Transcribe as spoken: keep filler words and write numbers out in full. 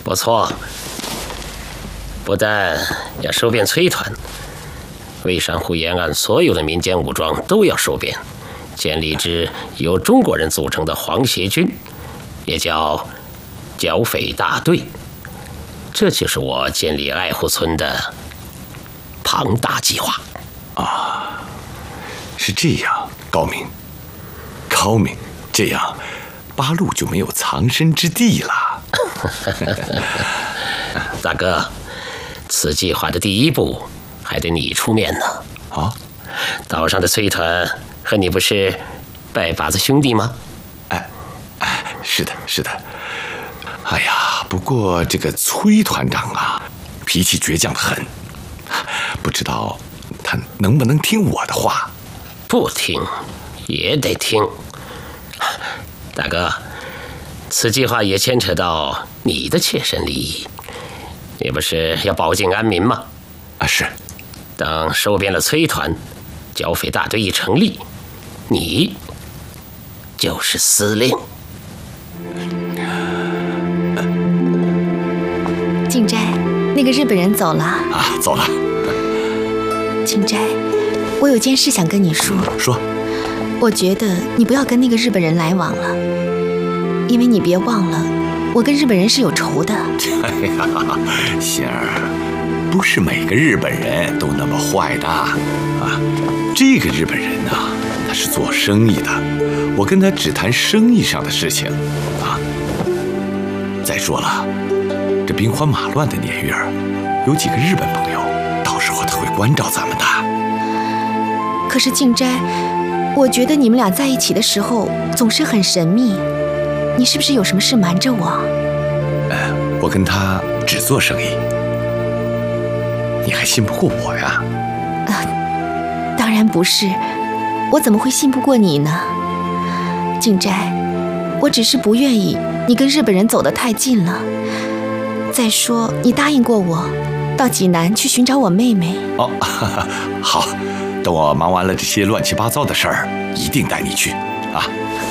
不错，不但要收编崔团，蔚山湖沿岸所有的民间武装都要收编，建立一支由中国人组成的皇协军，也叫剿匪大队。这就是我建立爱护村的庞大计划。 啊，是这样，高明，高明，这样八路就没有藏身之地了。 大哥，此计划的第一步还得你出面呢。 啊， 岛上的崔团和你不是拜把子兄弟吗？ 哎，哎，是的，是的。哎呀，不过这个崔团长啊，脾气倔强得很，不知道他能不能听我的话？ 不听也得听。大哥，此计划也牵扯到你的切身利益，你不是要保境安民吗？ 啊，是。 等收编了崔团，剿匪大队一成立，你就是司令。 静斋，那个日本人走了啊，走了。 静斋，我有件事想跟你说。 说。 我觉得你不要跟那个日本人来往了，因为你别忘了，我跟日本人是有仇的。 哎呀，仙儿，不是每个日本人都那么坏的啊！这个日本人呢、啊，他是做生意的，我跟他只谈生意上的事情啊。再说了，这兵荒马乱的年月，有几个日本朋友，到时候他会关照咱们的。 可是静斋，我觉得你们俩在一起的时候总是很神秘，你是不是有什么事瞒着我？ 呃，我跟他只做生意，你还信不过我呀？ 啊，当然不是，我怎么会信不过你呢？静斋，我只是不愿意你跟日本人走得太近了。再说，你答应过我，到济南去寻找我妹妹。 哦，哈哈，好。等我忙完了这些乱七八糟的事儿，一定带你去啊！